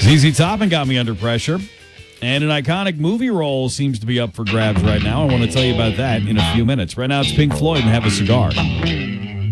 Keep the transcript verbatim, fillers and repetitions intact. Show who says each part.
Speaker 1: Z Z Top and Got Me Under Pressure. And an iconic movie role seems to be up for grabs right now. I want to tell you about that in a few minutes. Right now, it's Pink Floyd and Have a Cigar.